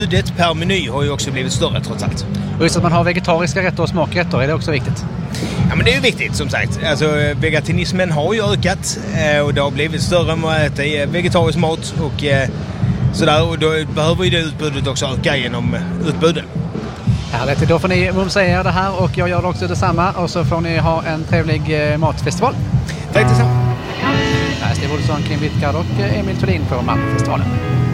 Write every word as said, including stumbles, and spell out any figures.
Utbudet per meny har ju också blivit större trots allt. Och just att man har vegetariska rätter och smakrätter, är det också viktigt? Ja, men det är ju viktigt som sagt. Alltså, vegetarianismen har ju ökat och det har blivit större med att äta vegetarisk mat och sådär. Och då behöver ju det utbudet också öka genom utbuden. Härligt, då får ni mumsa er det här och jag gör också detsamma. Och så får ni ha en trevlig matfestival. Tack detsamma. Här är Steve Olsson, Kim Wittgard och Emil Thulin på Malmöfestivalen.